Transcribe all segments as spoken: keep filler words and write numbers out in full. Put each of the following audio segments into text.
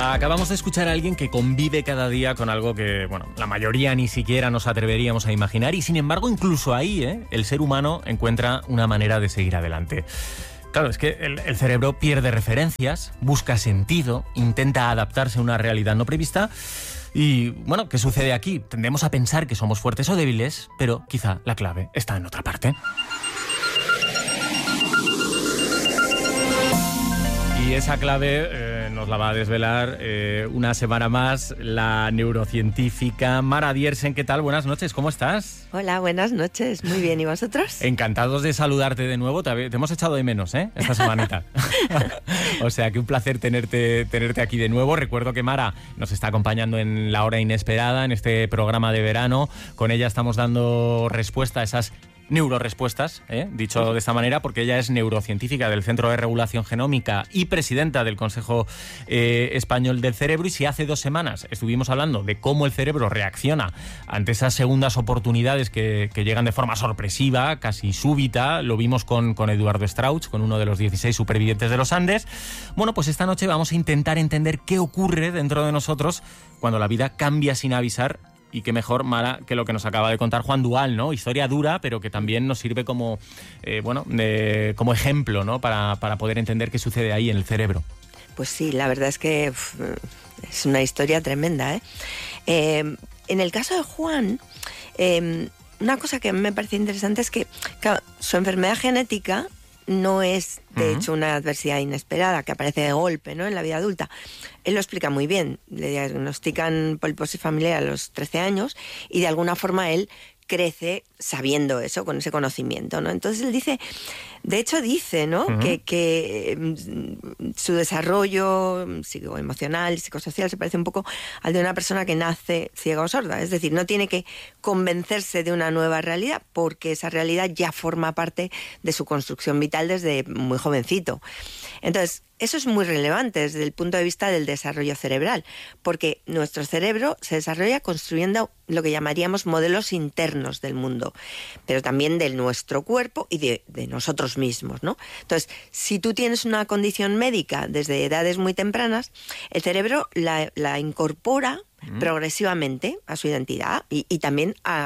Acabamos de escuchar a alguien que convive cada día con algo que, bueno, la mayoría ni siquiera nos atreveríamos a imaginar y, sin embargo, incluso ahí, ¿eh? el ser humano encuentra una manera de seguir adelante. Claro, es que el, el cerebro pierde referencias, busca sentido, intenta adaptarse a una realidad no prevista y, bueno, ¿qué sucede aquí? Tendemos a pensar que somos fuertes o débiles, pero quizá la clave está en otra parte. Y esa clave eh, nos la va a desvelar eh, una semana más la neurocientífica Mara Diersen. ¿Qué tal? Buenas noches, ¿cómo estás? Hola, buenas noches. Muy bien, ¿y vosotros? Encantados de saludarte de nuevo. Te, te hemos echado de menos, ¿eh? Esta semanita. O sea, que un placer tenerte, tenerte aquí de nuevo. Recuerdo que Mara nos está acompañando en La Hora Inesperada, en este programa de verano. Con ella estamos dando respuesta a esas neurorespuestas, ¿eh? dicho de esta manera, porque ella es neurocientífica del Centro de Regulación Genómica y presidenta del Consejo eh, Español del Cerebro. Y si hace dos semanas estuvimos hablando de cómo el cerebro reacciona ante esas segundas oportunidades que, que llegan de forma sorpresiva, casi súbita, lo vimos con, con Eduardo Strauch, con uno de los dieciséis supervivientes de los Andes. Bueno, pues esta noche vamos a intentar entender qué ocurre dentro de nosotros cuando la vida cambia sin avisar. Y qué mejor, Mara, que lo que nos acaba de contar Juan Dual, ¿no? Historia dura, pero que también nos sirve como, eh, bueno, de, como ejemplo, ¿no? Para, para poder entender qué sucede ahí en el cerebro. Pues sí, la verdad es que uf, es una historia tremenda, ¿eh? Eh, en el caso de Juan, eh, una cosa que me parece interesante es que, claro, su enfermedad genética no es, de uh-huh. hecho, una adversidad inesperada que aparece de golpe, ¿no? En la vida adulta. Él lo explica muy bien. Le diagnostican poliposis familiar a los trece años y de alguna forma él crece sabiendo eso, con ese conocimiento, ¿no? Entonces él dice, de hecho dice, ¿no? Uh-huh. que, que su desarrollo psicoemocional y psicosocial se parece un poco al de una persona que nace ciega o sorda. Es decir, no tiene que convencerse de una nueva realidad porque esa realidad ya forma parte de su construcción vital desde muy jovencito. Entonces, eso es muy relevante desde el punto de vista del desarrollo cerebral, porque nuestro cerebro se desarrolla construyendo lo que llamaríamos modelos internos del mundo, pero también de nuestro cuerpo y de, de nosotros mismos, ¿no? Entonces, si tú tienes una condición médica desde edades muy tempranas, el cerebro la, la incorpora mm. progresivamente a su identidad y, y también a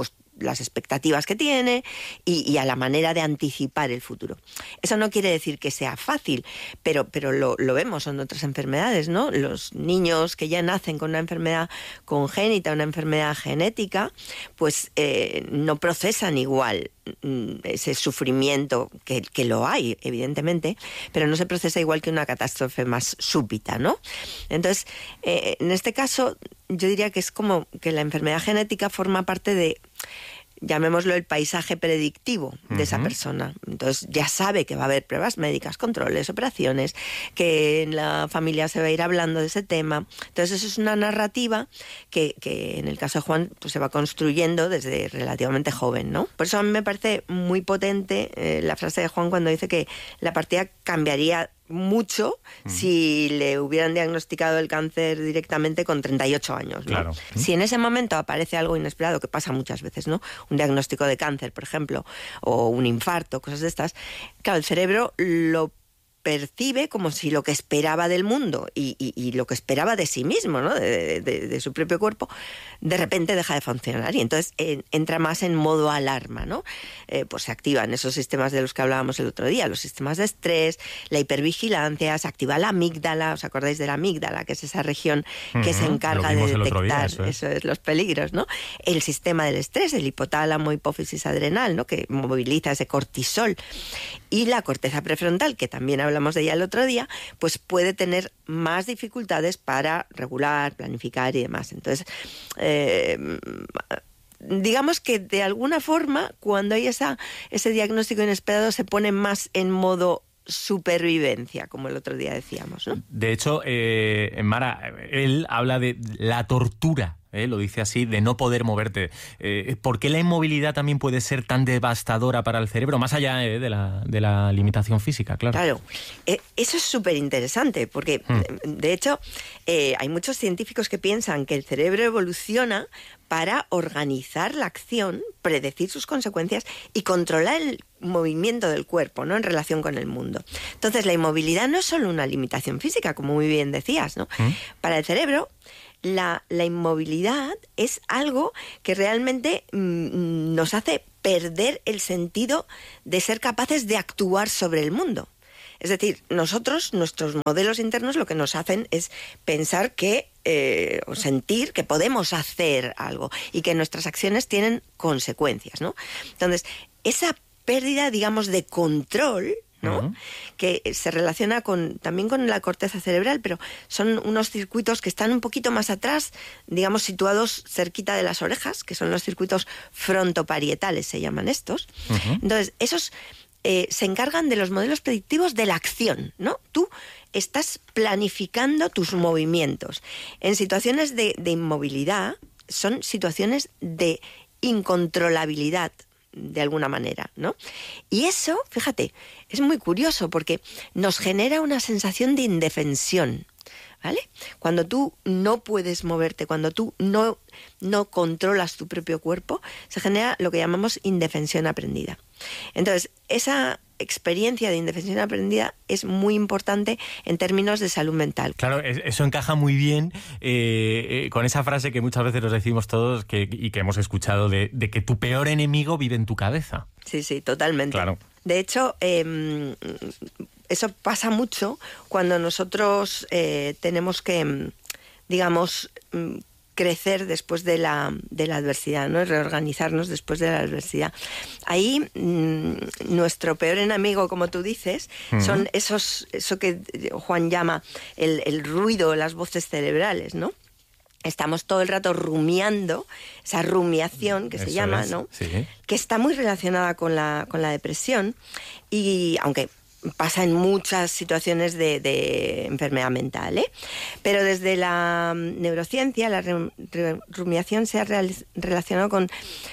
las expectativas que tiene y, y a la manera de anticipar el futuro. Eso no quiere decir que sea fácil, pero, pero lo, lo vemos en otras enfermedades, ¿no? Los niños que ya nacen con una enfermedad congénita, una enfermedad genética, pues eh, no procesan igual ese sufrimiento, que, que lo hay, evidentemente, pero no se procesa igual que una catástrofe más súbita, ¿no? Entonces, eh, en este caso, yo diría que es como que la enfermedad genética forma parte de, llamémoslo, el paisaje predictivo de uh-huh. esa persona. Entonces ya sabe que va a haber pruebas médicas, controles, operaciones, que en la familia se va a ir hablando de ese tema. Entonces eso es una narrativa que, que en el caso de Juan pues se va construyendo desde relativamente joven, ¿no? Por eso a mí me parece muy potente eh, la frase de Juan cuando dice que la partida cambiaría mucho mm. si le hubieran diagnosticado el cáncer directamente con treinta y ocho años, ¿no? Claro. Si en ese momento aparece algo inesperado, que pasa muchas veces, ¿no? Un diagnóstico de cáncer, por ejemplo, o un infarto, cosas de estas, claro, el cerebro lo percibe como si lo que esperaba del mundo y, y, y lo que esperaba de sí mismo, ¿no? de, de, de su propio cuerpo, de repente deja de funcionar y entonces eh, entra más en modo alarma, ¿no? Eh, pues se activan esos sistemas de los que hablábamos el otro día, los sistemas de estrés, la hipervigilancia, se activa la amígdala. ¿Os acordáis de la amígdala? Que es esa región que uh-huh. se encarga de detectar día, eso, es. eso es, los peligros, ¿no? El sistema del estrés, el hipotálamo, hipófisis adrenal, ¿no? Que moviliza ese cortisol, y la corteza prefrontal, que también hablamos de ella el otro día, pues puede tener más dificultades para regular, planificar y demás. Entonces, eh, digamos que de alguna forma, cuando hay esa, ese diagnóstico inesperado, se pone más en modo supervivencia, como el otro día decíamos, ¿no? De hecho, eh, Mara, él habla de la tortura, ¿eh? Lo dice así, de no poder moverte. Eh, ¿Por qué la inmovilidad también puede ser tan devastadora para el cerebro, más allá eh, de, la, de la limitación física? Claro, claro. Eh, eso es súper interesante, porque hmm. de hecho eh, hay muchos científicos que piensan que el cerebro evoluciona para organizar la acción, predecir sus consecuencias y controlar el movimiento del cuerpo, ¿no? En relación con el mundo. Entonces, la inmovilidad no es solo una limitación física, como muy bien decías, ¿no? ¿Mm? Para el cerebro, la, la inmovilidad es algo que realmente mmm, nos hace perder el sentido de ser capaces de actuar sobre el mundo. Es decir, nosotros, nuestros modelos internos, lo que nos hacen es pensar que, eh, o sentir que podemos hacer algo y que nuestras acciones tienen consecuencias, ¿no? Entonces, esa pérdida, digamos, de control, ¿no? Uh-huh. Que se relaciona con, también con la corteza cerebral, pero son unos circuitos que están un poquito más atrás, digamos, situados cerquita de las orejas, que son los circuitos frontoparietales, se llaman estos. Uh-huh. Entonces, esos eh, se encargan de los modelos predictivos de la acción, ¿no? Tú estás planificando tus movimientos. En situaciones de, de inmovilidad, son situaciones de incontrolabilidad, de alguna manera, ¿no? Y eso, fíjate, es muy curioso porque nos genera una sensación de indefensión, ¿vale? Cuando tú no puedes moverte, cuando tú no, no controlas tu propio cuerpo, se genera lo que llamamos indefensión aprendida. Entonces, esa experiencia de indefensión aprendida es muy importante en términos de salud mental. Claro, eso encaja muy bien eh, eh, con esa frase que muchas veces nos decimos todos que, y que hemos escuchado de, de que tu peor enemigo vive en tu cabeza. Sí, sí, totalmente. Claro. De hecho, eh, eso pasa mucho cuando nosotros eh, tenemos que, digamos, crecer después de la, de la adversidad, ¿no? Reorganizarnos después de la adversidad. Ahí mmm, nuestro peor enemigo, como tú dices, uh-huh. son esos, eso que Juan llama el, el ruido, las voces cerebrales, ¿no? Estamos todo el rato rumiando, esa rumiación que Eso se llama, es, ¿no? Sí. Que está muy relacionada con la, con la depresión y aunque pasa en muchas situaciones de, de enfermedad mental, ¿eh? Pero desde la neurociencia, la re, re, rumiación se ha real, relacionado con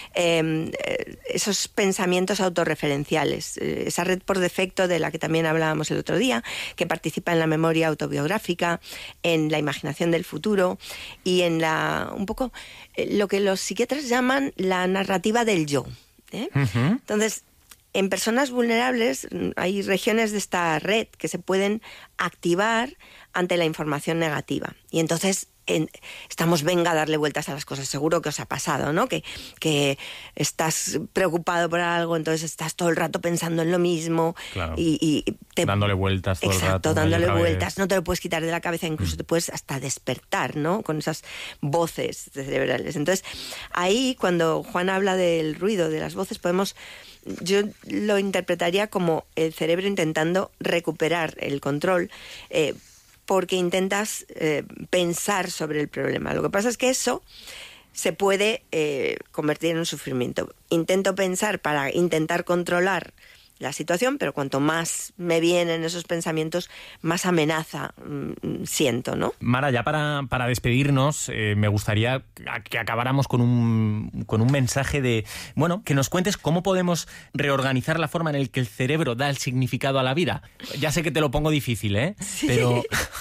eh, esos pensamientos autorreferenciales, eh, esa red por defecto de la que también hablábamos el otro día, que participa en la memoria autobiográfica, en la imaginación del futuro y en la un poco eh, lo que los psiquiatras llaman la narrativa del yo, ¿eh? Uh-huh. Entonces, en personas vulnerables hay regiones de esta red que se pueden activar ante la información negativa. Y entonces en, estamos, venga, a darle vueltas a las cosas. Seguro que os ha pasado, ¿no? Que, que estás preocupado por algo, entonces estás todo el rato pensando en lo mismo. Claro. Y, y te, dándole vueltas todo exacto, el rato. Exacto, dándole vueltas. No te lo puedes quitar de la cabeza, incluso mm. te puedes hasta despertar, ¿no? Con esas voces cerebrales. Entonces, ahí, cuando Juan habla del ruido, de las voces, podemos... Yo lo interpretaría como el cerebro intentando recuperar el control eh, porque intentas eh, pensar sobre el problema. Lo que pasa es que eso se puede eh, convertir en un sufrimiento. Intento pensar para intentar controlar la situación, pero cuanto más me vienen esos pensamientos, más amenaza mmm, siento, ¿no? Mara, ya para, para despedirnos, eh, me gustaría que acabáramos con un, con un mensaje de, bueno, que nos cuentes cómo podemos reorganizar la forma en la que el cerebro da el significado a la vida. Ya sé que te lo pongo difícil, ¿eh? Sí. Pero,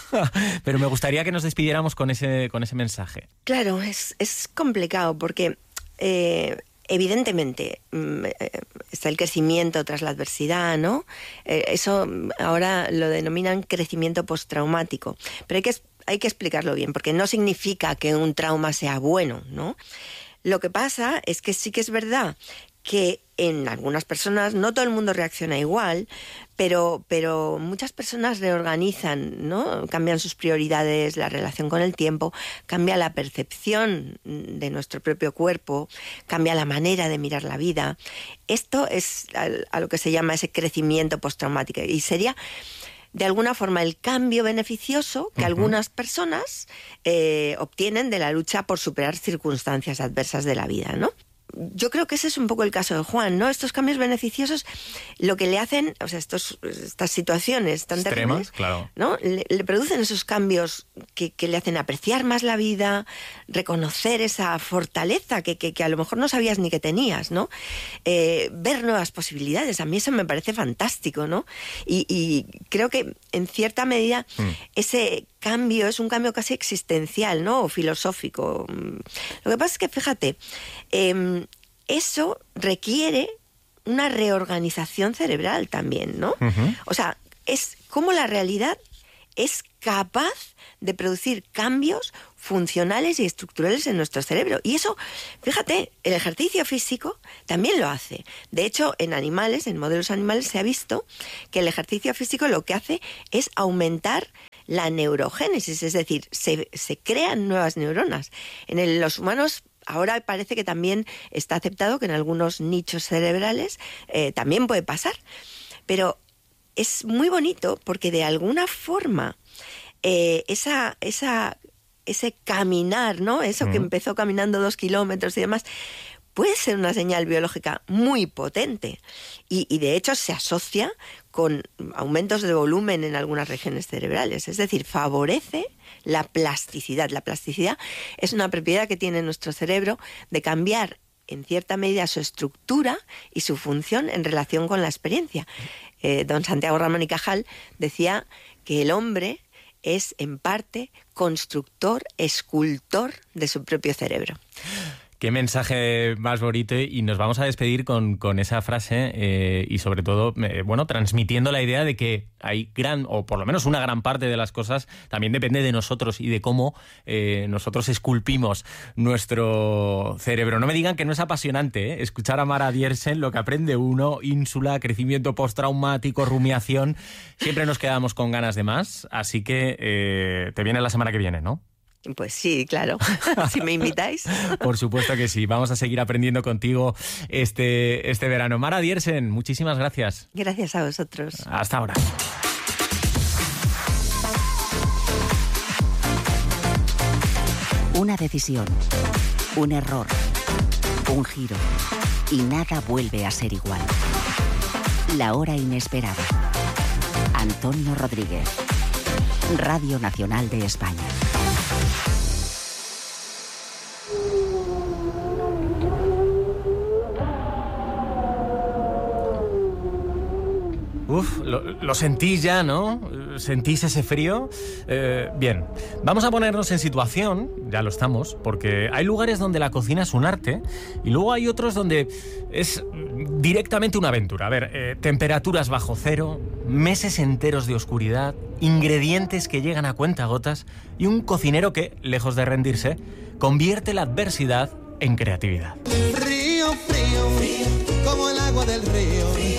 pero me gustaría que nos despidiéramos con ese, con ese mensaje. Claro, es, es complicado porque... Eh, Evidentemente, está el crecimiento tras la adversidad, ¿no? Eso ahora lo denominan crecimiento postraumático. Pero hay que, hay que explicarlo bien, porque no significa que un trauma sea bueno, ¿no? Lo que pasa es que sí que es verdad que en algunas personas, no todo el mundo reacciona igual, pero, pero muchas personas reorganizan, ¿no? Cambian sus prioridades, la relación con el tiempo, cambia la percepción de nuestro propio cuerpo, cambia la manera de mirar la vida. Esto es a, a lo que se llama ese crecimiento postraumático y sería... de alguna forma el cambio beneficioso que uh-huh. algunas personas eh, obtienen de la lucha por superar circunstancias adversas de la vida, ¿no? Yo creo que ese es un poco el caso de Juan, ¿no? Estos cambios beneficiosos, lo que le hacen, o sea, estos, estas situaciones tan extremas, terribles, claro, ¿no? Le, le producen esos cambios que, que le hacen apreciar más la vida, reconocer esa fortaleza que, que, que a lo mejor no sabías ni que tenías, ¿no? Eh, ver nuevas posibilidades, a mí eso me parece fantástico, ¿no? Y, y creo que en cierta medida mm. ese cambio es un cambio casi existencial, ¿no? O filosófico. Lo que pasa es que, fíjate, eh, eso requiere una reorganización cerebral también, ¿no? Uh-huh. O sea, es como la realidad es capaz de producir cambios funcionales y estructurales en nuestro cerebro. Y eso, fíjate, el ejercicio físico también lo hace. De hecho, en animales, en modelos animales, se ha visto que el ejercicio físico lo que hace es aumentar la neurogénesis, es decir, se, se crean nuevas neuronas. En el, los humanos ahora parece que también está aceptado que en algunos nichos cerebrales eh, también puede pasar. Pero es muy bonito porque de alguna forma eh, esa, esa, ese caminar, ¿no? Eso mm. que empezó caminando dos kilómetros y demás, puede ser una señal biológica muy potente. Y, y de hecho se asocia con aumentos de volumen en algunas regiones cerebrales. Es decir, favorece la plasticidad. La plasticidad es una propiedad que tiene nuestro cerebro de cambiar en cierta medida su estructura y su función en relación con la experiencia. Eh, don Santiago Ramón y Cajal decía que el hombre es en parte constructor, escultor de su propio cerebro. Qué mensaje más bonito, y nos vamos a despedir con, con esa frase eh, y sobre todo, eh, bueno, transmitiendo la idea de que hay gran, o por lo menos una gran parte de las cosas también depende de nosotros y de cómo eh, nosotros esculpimos nuestro cerebro. No me digan que no es apasionante, ¿eh? Escuchar a Mara Diersen, lo que aprende uno, ínsula, crecimiento postraumático, rumiación, siempre nos quedamos con ganas de más, así que eh, te viene la semana que viene, ¿no? Pues sí, claro, si me invitáis. Por supuesto que sí, vamos a seguir aprendiendo contigo este, este verano. Mara Diersen, muchísimas gracias. Gracias a vosotros. Hasta ahora. Una decisión, un error, un giro, y nada vuelve a ser igual. La hora inesperada. Antonio Rodríguez, Radio Nacional de España. Uf, lo, lo sentís ya, ¿no? ¿Sentís ese frío? Eh, bien, vamos a ponernos en situación, ya lo estamos, porque hay lugares donde la cocina es un arte y luego hay otros donde es directamente una aventura. A ver, eh, temperaturas bajo cero, meses enteros de oscuridad, ingredientes que llegan a cuentagotas y un cocinero que, lejos de rendirse, convierte la adversidad en creatividad. Frío, frío, frío, como el agua del río. Frío.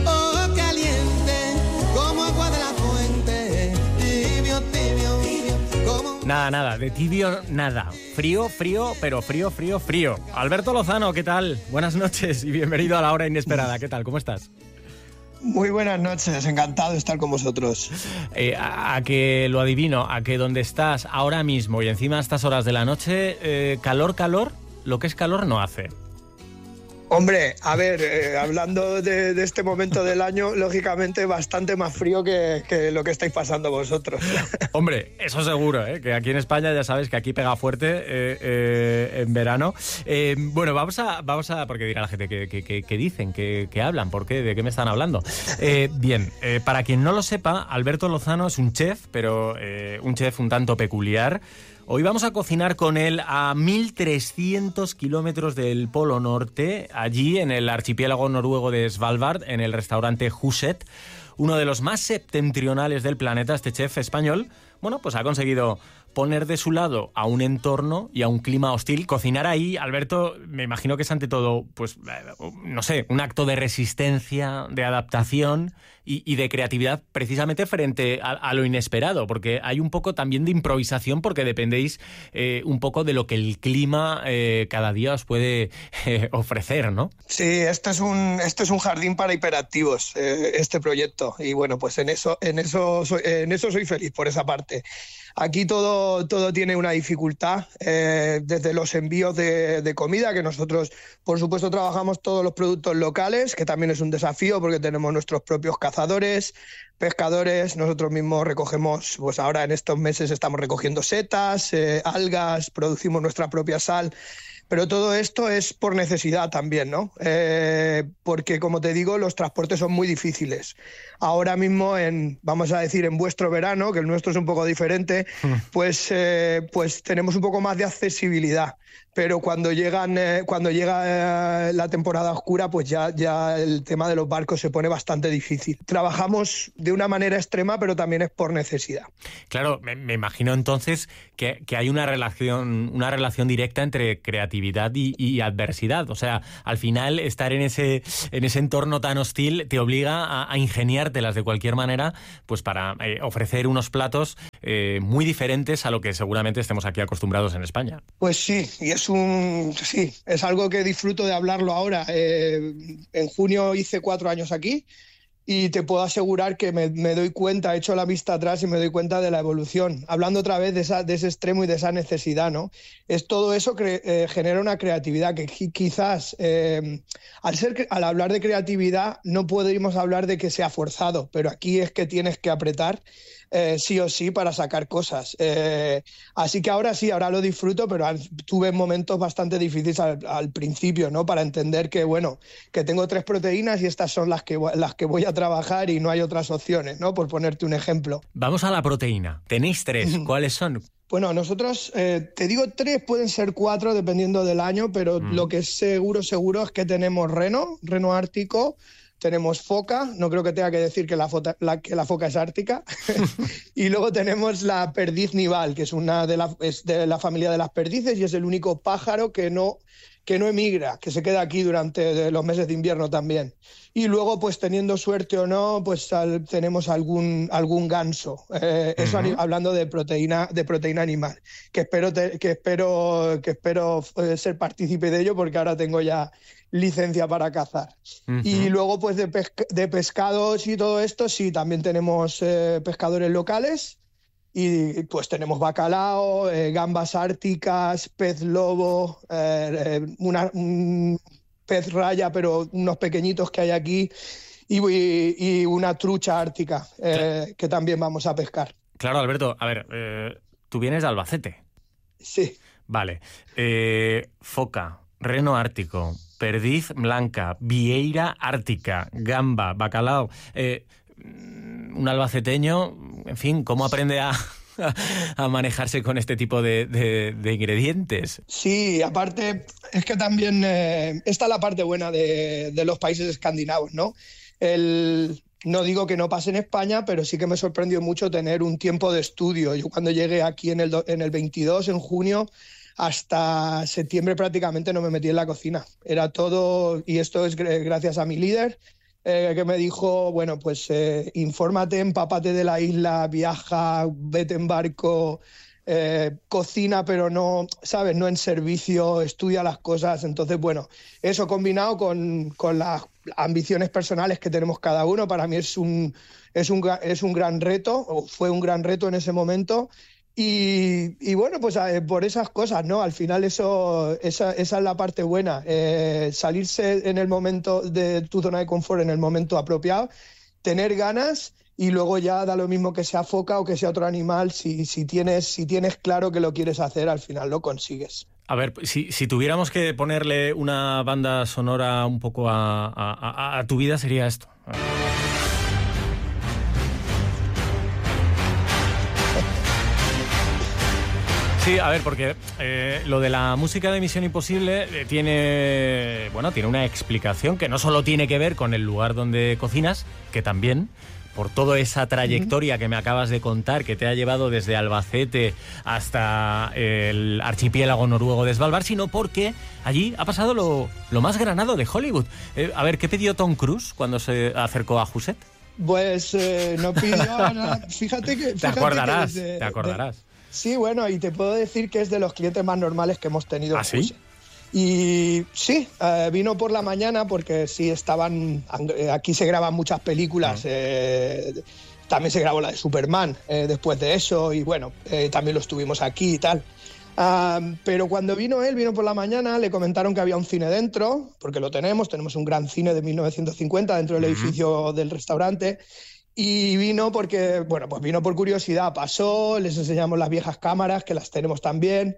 Nada, nada, de tibio nada. Frío, frío, pero frío, frío, frío. Alberto Lozano, ¿qué tal? Buenas noches y bienvenido a La Hora Inesperada. ¿Qué tal? ¿Cómo estás? Muy buenas noches, encantado de estar con vosotros. Eh, a, a que lo adivino, a que donde estás ahora mismo y encima a estas horas de la noche, eh, calor, calor, lo que es calor no hace. Hombre, a ver, eh, hablando de, de este momento del año, lógicamente bastante más frío que, que lo que estáis pasando vosotros. Hombre, eso seguro, ¿eh? Que aquí en España ya sabes que aquí pega fuerte eh, eh, en verano. Eh, bueno, vamos a, vamos a, porque dirá la gente que, que, que, que dicen, que, que hablan, ¿por qué? ¿De qué me están hablando? Eh, bien, eh, para quien no lo sepa, Alberto Lozano es un chef, pero eh, un chef un tanto peculiar. Hoy vamos a cocinar con él a mil trescientos kilómetros del Polo Norte, allí en el archipiélago noruego de Svalbard, en el restaurante Huset, uno de los más septentrionales del planeta. Este chef español, bueno, pues ha conseguido poner de su lado a un entorno y a un clima hostil. Cocinar ahí, Alberto, me imagino que es ante todo, pues, no sé, un acto de resistencia, de adaptación y, y de creatividad precisamente frente a, a lo inesperado, porque hay un poco también de improvisación porque dependéis eh, un poco de lo que el clima eh, cada día os puede eh, ofrecer, ¿no? Sí, este es un, este es un jardín para hiperactivos, eh, este proyecto, y bueno, pues en eso, en eso soy, en eso soy feliz por esa parte. Aquí todo, todo tiene una dificultad, eh, desde los envíos de, de comida, que nosotros, por supuesto, trabajamos todos los productos locales, que también es un desafío porque tenemos nuestros propios cazadores, pescadores, nosotros mismos recogemos, pues ahora en estos meses estamos recogiendo setas, eh, algas, producimos nuestra propia sal, Pero todo esto es por necesidad también, ¿no? Eh, porque, como te digo, los transportes son muy difíciles. Ahora mismo, en, vamos a decir, en vuestro verano, que el nuestro es un poco diferente, pues, eh, pues tenemos un poco más de accesibilidad. Pero cuando llegan, eh, cuando llega eh, la temporada oscura, pues ya, ya el tema de los barcos se pone bastante difícil. Trabajamos de una manera extrema, pero también es por necesidad. Claro, me, me imagino entonces que, que hay una relación, una relación directa entre creatividad y, y adversidad. O sea, al final estar en ese, en ese entorno tan hostil te obliga a, a ingeniártelas de cualquier manera, pues para eh, ofrecer unos platos eh, muy diferentes a lo que seguramente estemos aquí acostumbrados en España. Pues sí, y es un sí, es algo que disfruto de hablarlo ahora. Eh, en junio hice cuatro años aquí y te puedo asegurar que me, me doy cuenta, echo la vista atrás y me doy cuenta de la evolución. Hablando otra vez de, esa, de ese extremo y de esa necesidad, ¿no? Es todo eso que eh, genera una creatividad que quizás eh, al, ser, al hablar de creatividad no podemos hablar de que sea forzado, pero aquí es que tienes que apretar Eh, sí o sí para sacar cosas. Eh, así que ahora sí, ahora lo disfruto, pero al, tuve momentos bastante difíciles al, al principio, ¿no? Para entender que, bueno, que tengo tres proteínas y estas son las que, las que voy a trabajar y no hay otras opciones, ¿no? Por ponerte un ejemplo. Vamos a la proteína. Tenéis tres. ¿Cuáles son? Bueno, nosotros, eh, te digo tres, pueden ser cuatro dependiendo del año, pero mm. lo que es seguro, seguro es que tenemos reno, reno ártico. Tenemos foca, no creo que tenga que decir que la, fota, la, que la foca es ártica. Y luego tenemos la perdiz nival, que es, una de, la, es de la familia de las perdices y es el único pájaro que no, que no emigra, que se queda aquí durante los meses de invierno también. Y luego, pues teniendo suerte o no, pues al, tenemos algún, algún ganso. Eh, uh-huh. Eso hablando de proteína, de proteína animal, que espero, te, que espero, que espero ser partícipe de ello porque ahora tengo ya licencia para cazar. Uh-huh. Y luego, pues de, pesca, de pescados y todo esto, sí, también tenemos eh, pescadores locales y pues tenemos bacalao, eh, gambas árticas, pez lobo, eh, eh, una, un pez raya, pero unos pequeñitos que hay aquí y, y, y una trucha ártica eh, que también vamos a pescar. Claro, Alberto, a ver, eh, tú vienes de Albacete. Sí. Vale. Eh, foca, reno ártico, perdiz blanca, vieira ártica, gamba, bacalao. Eh, un albaceteño, en fin, ¿cómo aprende a, a manejarse con este tipo de, de, de ingredientes? Sí, aparte, es que también eh, esta es la parte buena de, de los países escandinavos, ¿no? El... No digo que no pase en España, pero sí que me sorprendió mucho tener un tiempo de estudio. Yo cuando llegué aquí en el, en el veintidós, en junio, hasta septiembre prácticamente no me metí en la cocina. Era todo, y esto es gracias a mi líder, eh, que me dijo, bueno, pues eh, infórmate, empápate de la isla, viaja, vete en barco, eh, cocina, pero no, ¿sabes? No en servicio, estudia las cosas. Entonces, bueno, eso combinado con, con las ambiciones personales que tenemos cada uno, para mí es un, es un, es un gran reto, o fue un gran reto en ese momento. Y, y bueno, pues eh, por esas cosas, ¿no? Al final eso, esa, esa es la parte buena, eh, salirse en el momento de tu zona de confort en el momento apropiado, tener ganas y luego ya da lo mismo que sea foca o que sea otro animal, si, si, tienes, si tienes claro que lo quieres hacer, al final lo consigues. A ver, si, si tuviéramos que ponerle una banda sonora un poco a, a, a, a tu vida, sería esto. Sí, a ver, porque eh, lo de la música de Misión Imposible eh, tiene, bueno, tiene una explicación que no solo tiene que ver con el lugar donde cocinas, que también, por toda esa trayectoria que me acabas de contar, que te ha llevado desde Albacete hasta el archipiélago noruego de Svalbard, sino porque allí ha pasado lo, lo más granado de Hollywood. Eh, a ver, ¿qué pidió Tom Cruise cuando se acercó a Josette? Pues eh, no pidió nada. Fíjate que... Fíjate te acordarás, que desde, te acordarás. De, sí, bueno, y te puedo decir que es de los clientes más normales que hemos tenido. ¿Ah, sí? Y sí, eh, vino por la mañana porque sí estaban... Aquí se graban muchas películas. Uh-huh. Eh, también se grabó la de Superman eh, después de eso y bueno, eh, también lo estuvimos aquí y tal. Uh, pero cuando vino él, vino por la mañana, le comentaron que había un cine dentro, porque lo tenemos, tenemos un gran cine de mil novecientos cincuenta dentro del uh-huh. edificio del restaurante. Y vino porque, bueno, pues vino por curiosidad, pasó, les enseñamos las viejas cámaras, que las tenemos también,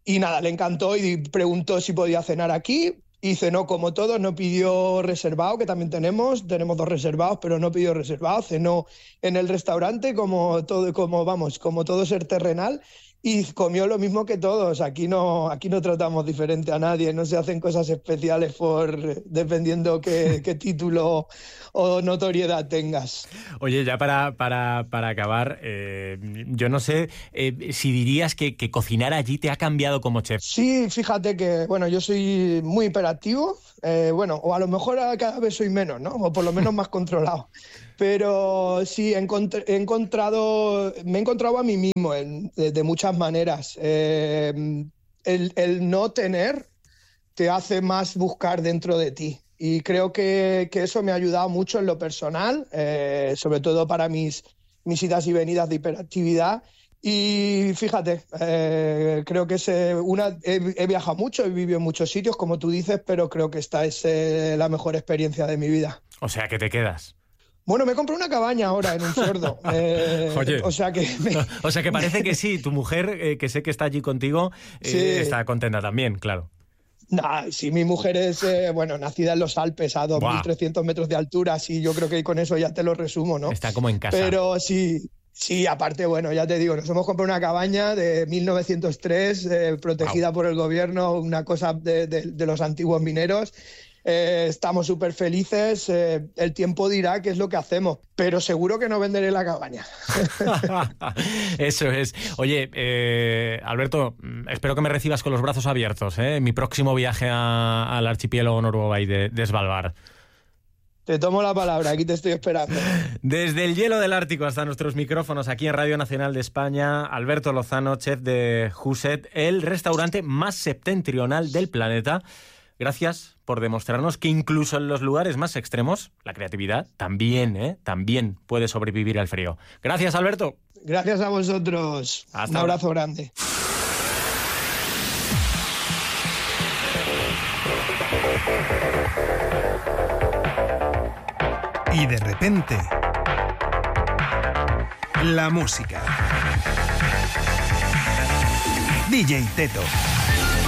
Y nada, le encantó y preguntó si podía cenar aquí. Y cenó como todos, no pidió reservado, que también tenemos, tenemos dos reservados, pero no pidió reservado, cenó en el restaurante como todo, como vamos, como todo ser terrenal, y comió lo mismo que todos. Aquí no, aquí no tratamos diferente a nadie, no se hacen cosas especiales por dependiendo qué, qué título o notoriedad tengas. Oye, ya para, para, para acabar, eh, yo no sé eh, si dirías que, que cocinar allí te ha cambiado como chef. Sí, fíjate que, bueno, yo soy muy hiperactivo, eh, bueno, o a lo mejor cada vez soy menos, ¿no? O por lo menos más controlado. Pero sí, he, encont- he encontrado, me he encontrado a mí mismo en, de, de muchas maneras. Eh, el, el no tener te hace más buscar dentro de ti. Y creo que, que eso me ha ayudado mucho en lo personal, eh, sobre todo para mis, mis idas y venidas de hiperactividad. Y fíjate, eh, creo que es eh, una, he, he viajado mucho, he vivido en muchos sitios, como tú dices, pero creo que esta es eh, la mejor experiencia de mi vida. O sea, que te quedas. Bueno, me compré una cabaña ahora en un fiordo. Eh, Oye, o sea que me... o sea que parece que sí, tu mujer, eh, que sé que está allí contigo, eh, Sí. está contenta también, claro. Nah, sí, mi mujer es, eh, bueno, nacida en los Alpes a dos mil trescientos metros de altura, sí, yo creo que con eso ya te lo resumo, ¿no? Está como en casa. Pero sí, sí, aparte, bueno, ya te digo, nos hemos comprado una cabaña de mil novecientos tres, eh, protegida wow. por el gobierno, una cosa de, de, de los antiguos mineros. Eh, estamos súper felices, eh, el tiempo dirá qué es lo que hacemos, pero seguro que no venderé la cabaña. Eso es. Oye, eh, Alberto, espero que me recibas con los brazos abiertos, ¿eh? Mi próximo viaje a, al archipiélago Noruega y de, de Svalbard. Te tomo la palabra, aquí te estoy esperando. Desde el hielo del Ártico hasta nuestros micrófonos aquí en Radio Nacional de España, Alberto Lozano, chef de Huset, el restaurante más septentrional del planeta. Gracias por demostrarnos que incluso en los lugares más extremos, la creatividad también, ¿eh? también puede sobrevivir al frío. Gracias, Alberto. Gracias a vosotros. Hasta Un abrazo ahora. grande. Y de repente, la música. D J Teto.